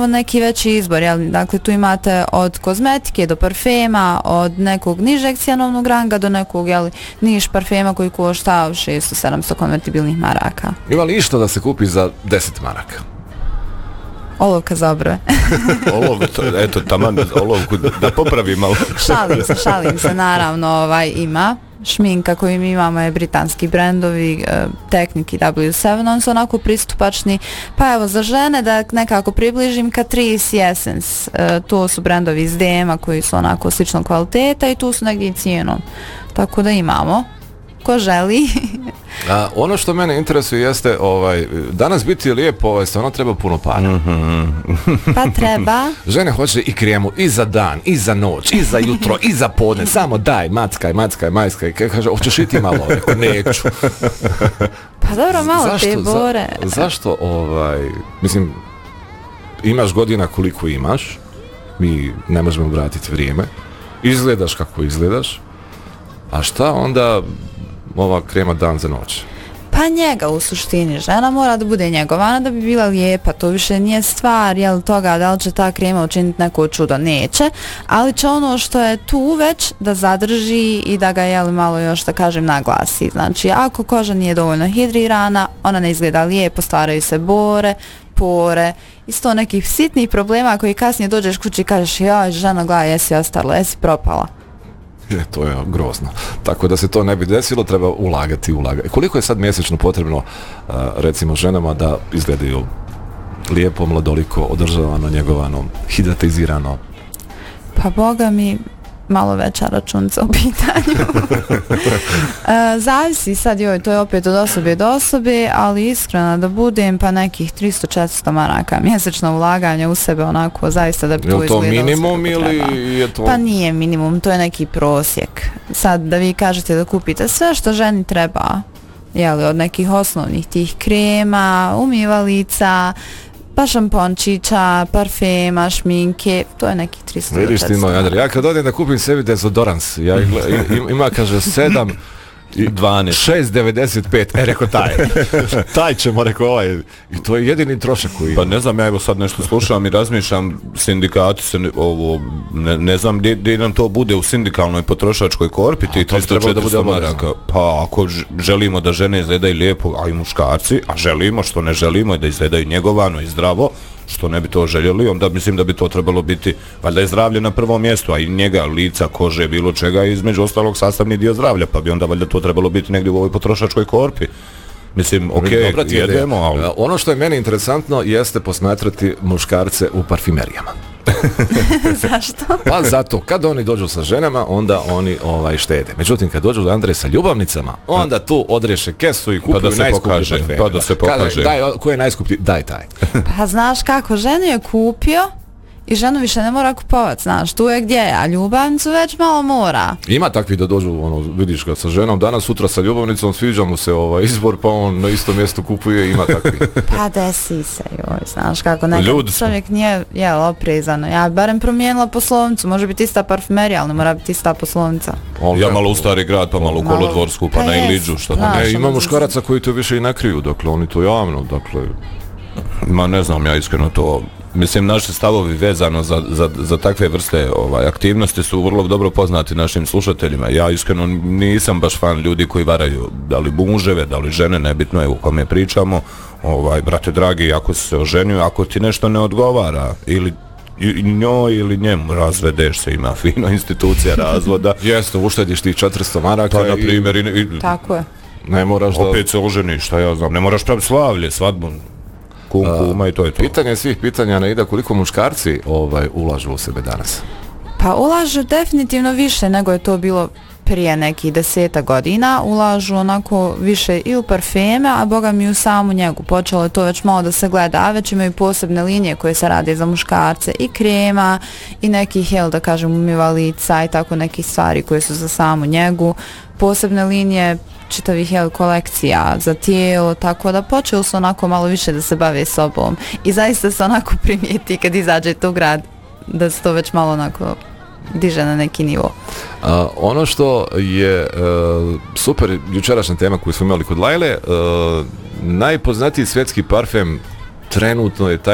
imamo neki veći izbor, jel? Dakle tu imate od kozmetike do parfema, od nekog nižeg cjenovnog ranga do nekog, jel, niž parfema koji košta 600-700 konvertibilnih maraka. Ima li išto da se kupi za 10 maraka? Olovka za obrve. Eto, taman olovku da popravi malo. Šalim se, naravno, ima. Šminka koju mi imamo je britanski brendovi, Technique i W7, oni su onako pristupačni. Pa evo, za žene da nekako približim, Catrice i Essence, to su brendovi iz DM-a koji su onako sličnog kvaliteta i tu su negdje i cijenom. Tako da imamo. Ko želi. Ono što mene interesuje jeste, danas biti lijepo, stvarno treba puno para. Pa treba. Žene hoće i kremu i za dan, i za noć, i za jutro, i za podne. Samo daj, mackaj, majskaj. Kaže, hoćeš i ti malo? Rekao, neću. Pa dobro, malo te bore. Zašto, mislim, imaš godina koliko imaš, mi ne možemo vratiti vrijeme, izgledaš kako izgledaš, a šta onda ova krema dan za noć? Pa njega u suštini, žena mora da bude njegovana da bi bila lijepa, to više nije stvar, jel, toga da li će ta krema učiniti neko čudo, neće, ali će ono što je tu već da zadrži i da ga, jel, malo još da kažem naglasi. Znači ako koža nije dovoljno hidrirana, ona ne izgleda lijepo, stvaraju se bore, pore, isto nekih sitnih problema koji kasnije dođeš kući i kažeš, joj, žena, gledaj, jesi ostala, jesi propala. To je grozno. Tako da se to ne bi desilo, treba ulagati. Koliko je sad mjesečno potrebno, recimo, ženama da izgledaju lijepo, mladoliko, održavano, njegovano, hidratizirano? Pa boga mi, malo veća računica u pitanju. Zavisi sad, to je opet od osobe do osobe, ali iskreno da budem, pa nekih 300-400 maraka mjesečno ulaganja u sebe, onako zaista da bi to izgledalo. Je to minimum ili je to? Pa nije minimum, to je neki prosjek. Sad da vi kažete da kupite sve što ženi treba, jeli, od nekih osnovnih tih krema, umivalica, pa šampončića, parfema, šminke, to je nekih 300. Vidiš ti moj Andrej, ja kad odem da kupim sebi dezodorans, ima kaže 7 i 12, 6,95, rekao taj ćemo, rekao i to je jedini trošak koji... Pa ne znam, ja evo sad nešto slušam i razmišljam, sindikati se ne znam gdje nam to bude u sindikalnoj potrošačkoj korpi, ti 300-400 maraka. Pa ako želimo da žene izgledaju lijepo, a i muškarci, a želimo, što ne želimo, da izgledaju njegovano i zdravo, što ne bi to željeli, onda mislim da bi to trebalo biti, valjda je zdravlje na prvom mjestu, a i njega, lica, kože, bilo čega, između ostalog sastavni dio zdravlja, pa bi onda valjda to trebalo biti negdje u ovoj potrošačkoj korpi. Mislim, jedemo, ali... Ono što je meni interesantno jeste posmatrati muškarce u parfimerijama. Zašto? Pa zato, kad oni dođu sa ženama, onda oni štede. Međutim, kad dođu Andrej sa ljubavnicama, onda tu odreše kesu i kupuju najskuplji parfem. Pa da se pokaže. Daj, ko je najskuplji? Daj taj. Pa znaš kako, ženu je kupio i ženu više ne mora kupovat, znaš, tu je gdje je, a ljubavnicu već malo mora. Ima takvi da dođu, vidiš ga sa ženom, danas, sutra sa ljubavnicom, sviđa mu se izbor, pa on na istom mjestu kupuje, ima takvi. Pa desi se, znaš kako, nekad čovjek nije, oprezano. Ja barem promijenila poslovnicu, može biti ista parfumerija, ali ne mora biti ista poslovnica. Ja malo u Stari grad, pa malo u Kolodvorsku, pa na Iliđu, što da ne. Ima muškaraca koji to više i nakriju, dakle, oni to javno, dakle... Ma ne znam, ja iskreno to... Mislim, naši stavovi vezano za takve vrste aktivnosti su vrlo dobro poznati našim slušateljima. Ja iskreno nisam baš fan ljudi koji varaju, da li muževe, da li žene, nebitno je u kome pričamo. Brate dragi, ako se oženio, ako ti nešto ne odgovara, ili njoj ili njemu, razvedeš se, ima fino institucija razvoda. Jeste, uštediš ti 400 maraka. Pa, na primjer, tako je. Ne moraš da... Opet se oženiš, šta ja znam, ne moraš praviti slavlje, svadbu. Kuma i to je to. Pitanje svih pitanja, Naida, koliko muškarci ulažu u sebe danas? Pa ulažu definitivno više nego je to bilo prije nekih 10 godina. Ulažu onako više i u parfeme, a boga mi u samu njegu. Počelo je to već malo da se gleda, a već imaju posebne linije koje se rade za muškarce i krema i nekih, da kažem, umivalica i tako nekih stvari koje su za samu njegu. Posebne linije čitavih kolekcija za tijelo, tako da počeli su onako malo više da se bave sobom i zaista se onako primijeti kad izađete u grad da se to već malo onako diže na neki nivo. Ono što je super jučerašnja tema koju smo imali kod Lajle, najpoznatiji svjetski parfem trenutno je taj